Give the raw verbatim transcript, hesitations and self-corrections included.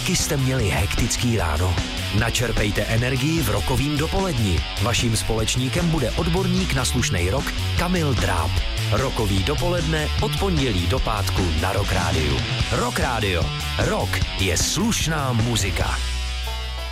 taky jste měli hektický ráno? Načerpejte energii v rokovým dopoledni. Vaším společníkem bude odborník na slušnej rock Kamil Dráb. Rokový dopoledne od pondělí do pátku na Rock Rádiu. Rock Rádio. Rock je slušná muzika.